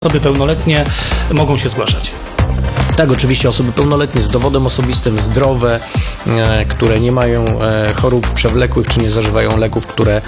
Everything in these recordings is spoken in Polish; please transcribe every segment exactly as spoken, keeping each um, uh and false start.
Osoby pełnoletnie mogą się zgłaszać. Tak, oczywiście osoby pełnoletnie z dowodem osobistym, zdrowe, e, które nie mają e, chorób przewlekłych czy nie zażywają leków, które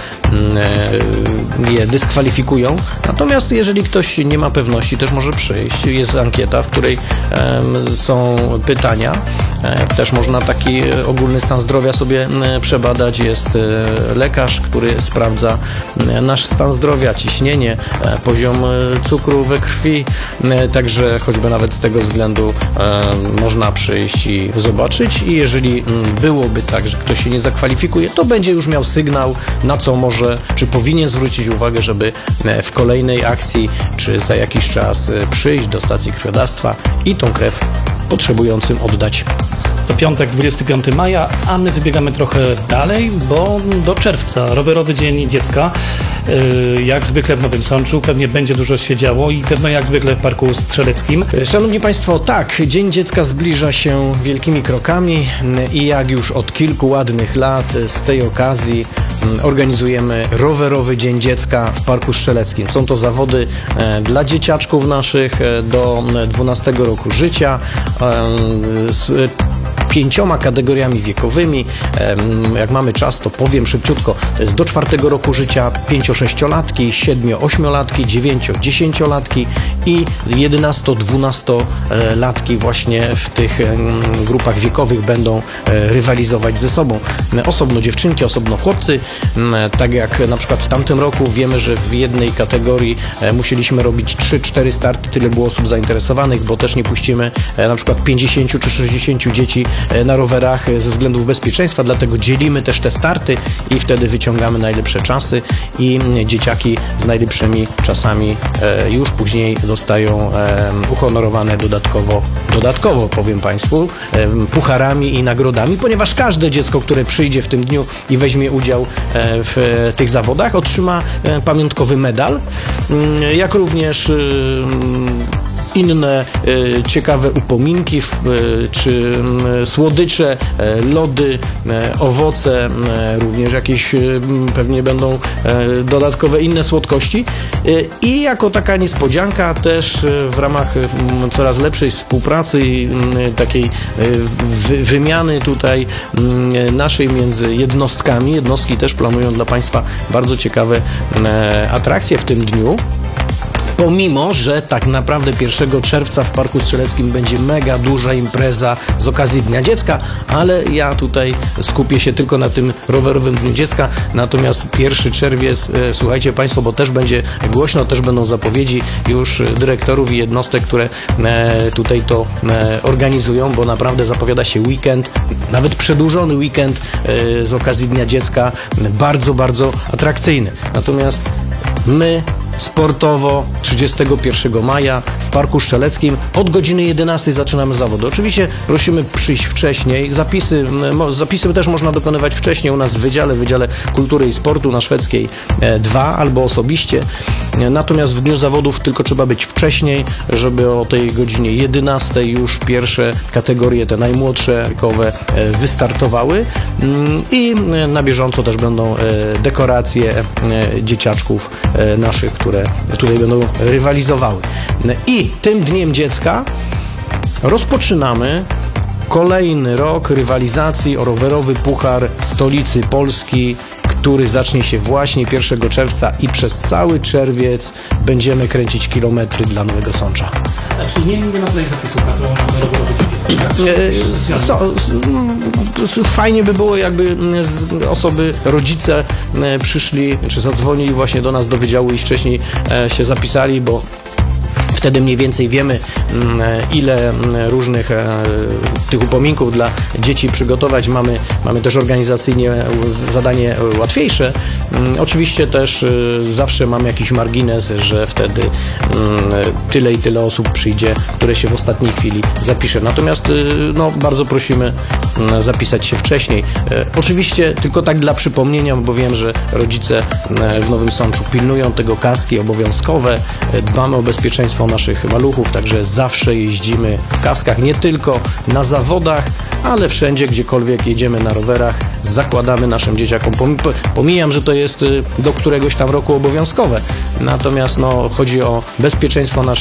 e, je dyskwalifikują. Natomiast jeżeli ktoś nie ma pewności, też może przyjść. Jest ankieta, w której e, są pytania. E, też można taki ogólny stan zdrowia sobie e, przebadać. Jest e, lekarz, który sprawdza e, nasz stan zdrowia, ciśnienie, e, poziom e, cukru we krwi. E, także choćby nawet z tego względu E, można przyjść i zobaczyć i jeżeli m, byłoby tak, że ktoś się nie zakwalifikuje, to będzie już miał sygnał, na co może, czy powinien zwrócić uwagę, żeby e, w kolejnej akcji, czy za jakiś czas e, przyjść do stacji krwiodawstwa i tą krew potrzebującym oddać. To piątek, dwudziestego piątego maja, a my wybiegamy trochę dalej, bo do czerwca, rowerowy dzień dziecka, yy, jak zwykle w Nowym Sączu, pewnie będzie dużo się działo i pewno jak zwykle w Parku Strzeleckim. Szanowni Państwo, tak, Dzień Dziecka zbliża się wielkimi krokami i jak już od kilku ładnych lat z tej okazji organizujemy rowerowy Dzień Dziecka w Parku Strzeleckim. Są to zawody dla dzieciaczków naszych do dwunastego roku życia, z pięcioma kategoriami wiekowymi. Jak mamy czas, to powiem szybciutko. To jest do czwartego roku życia pięcio-sześciolatki, siedmiu-ośmiolatki, dziewięcio-dziesięciolatki i jedenasto-dwunastolatki właśnie w tych grupach wiekowych będą rywalizować ze sobą. Osobno dziewczynki, osobno chłopcy. Tak jak na przykład w tamtym roku wiemy, że w jednej kategorii musieliśmy robić trzy cztery starty, tyle było osób zainteresowanych, bo też nie puścimy na przykład pięćdziesięciu czy sześćdziesięciu dzieci na rowerach ze względów bezpieczeństwa, dlatego dzielimy też te starty i wtedy wyciągamy najlepsze czasy i dzieciaki z najlepszymi czasami już później dostają uhonorowane dodatkowo, dodatkowo powiem Państwu, pucharami i nagrodami, ponieważ każde dziecko, które przyjdzie w tym dniu i weźmie udział w tych zawodach, otrzyma pamiątkowy medal, jak również inne e, ciekawe upominki, w, e, czy e, słodycze, e, lody, e, owoce, e, również jakieś e, pewnie będą e, dodatkowe inne słodkości. E, I jako taka niespodzianka też e, w ramach e, coraz lepszej współpracy i e, takiej e, wy, wymiany tutaj e, naszej między jednostkami. Jednostki też planują dla Państwa bardzo ciekawe e, atrakcje w tym dniu. Pomimo, że tak naprawdę pierwszego czerwca w Parku Strzeleckim będzie mega duża impreza z okazji Dnia Dziecka, ale ja tutaj skupię się tylko na tym rowerowym Dniu Dziecka, natomiast pierwszy czerwiec, e, słuchajcie Państwo, bo też będzie głośno, też będą zapowiedzi już dyrektorów i jednostek, które e, tutaj to e, organizują, bo naprawdę zapowiada się weekend, nawet przedłużony weekend e, z okazji Dnia Dziecka, bardzo, bardzo atrakcyjny. Natomiast my sportowo trzydziestego pierwszego maja w Parku Strzeleckim od godziny jedenastej zaczynamy zawody. Oczywiście prosimy przyjść wcześniej. Zapisy, zapisy też można dokonywać wcześniej u nas w Wydziale, Wydziale Kultury i Sportu na Szwedzkiej dwa albo osobiście. Natomiast w dniu zawodów tylko trzeba być wcześniej, żeby o tej godzinie jedenastej już pierwsze kategorie, te najmłodsze wiekowe wystartowały i na bieżąco też będą dekoracje dzieciaczków naszych, które tutaj będą rywalizowały. I tym Dniem Dziecka rozpoczynamy kolejny rok rywalizacji o rowerowy puchar stolicy Polski, który zacznie się właśnie pierwszego czerwca i przez cały czerwiec będziemy kręcić kilometry dla Nowego Sącza. Znaczy nie, nie ma tutaj zapisów na to rowerowy dzień dziecka, tak? E, so, fajnie by było, jakby osoby, rodzice przyszli, czy zadzwonili właśnie do nas do wydziału i wcześniej się zapisali, bo wtedy mniej więcej wiemy, ile różnych tych upominków dla dzieci przygotować. Mamy, mamy też organizacyjnie zadanie łatwiejsze. Oczywiście też zawsze mamy jakiś margines, że wtedy tyle i tyle osób przyjdzie, które się w ostatniej chwili zapisze. Natomiast no, bardzo prosimy zapisać się wcześniej. Oczywiście tylko tak dla przypomnienia, bo wiem, że rodzice w Nowym Sączu pilnują tego, kaski obowiązkowe, dbamy o bezpieczeństwo naszych maluchów, także zawsze jeździmy w kaskach, nie tylko na zawodach, ale wszędzie, gdziekolwiek jedziemy na rowerach, zakładamy naszym dzieciakom. Pomijam, że to jest do któregoś tam roku obowiązkowe, natomiast no, chodzi o bezpieczeństwo naszych